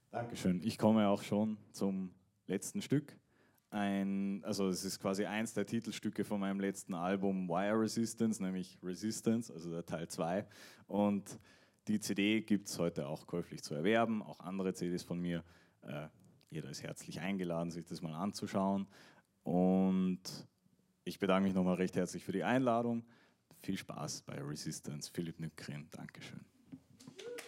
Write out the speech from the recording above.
Dankeschön. Ich komme auch schon zum letzten Stück. Also es ist quasi eins der Titelstücke von meinem letzten Album Wire Resistance, nämlich Resistance, also der Teil 2. Und die CD gibt es heute auch käuflich zu erwerben, auch andere CDs von mir. Jeder ist herzlich eingeladen, sich das mal anzuschauen. Und ich bedanke mich nochmal recht herzlich für die Einladung. Viel Spaß bei Resistance. Philipp Nykren, Dankeschön.